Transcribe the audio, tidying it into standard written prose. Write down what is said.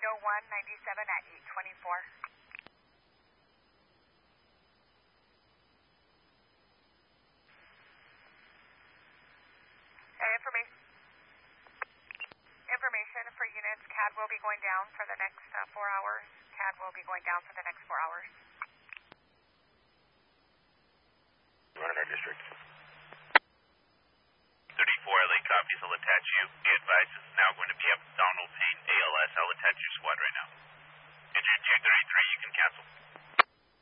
801-97 at 824. Information for units, CAD will be going down for the next 4 hours. CAD will be going down for the next 4 hours.